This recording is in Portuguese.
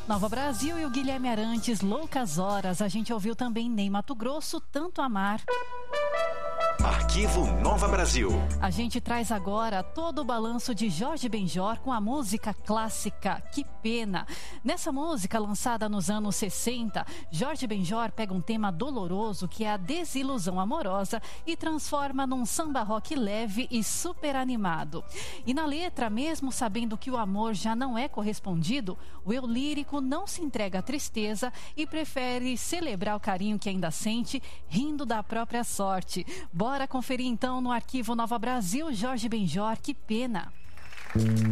Nova Brasil e o Guilherme Arantes, Loucas Horas. A gente ouviu também Ney Matogrosso, Tanto Amar. Arquivo Nova Brasil. A gente traz agora todo o balanço de Jorge Benjor com a música clássica Que Pena. Nessa música, lançada nos anos 60, Jorge Benjor pega um tema doloroso que é a desilusão amorosa e transforma num samba rock leve e super animado. E na letra, mesmo sabendo que o amor já não é correspondido, o eu lírico não se entrega à tristeza e prefere celebrar o carinho que ainda sente, rindo da própria sorte. Bora conferir então no Arquivo Nova Brasil, Jorge Benjor, Que Pena.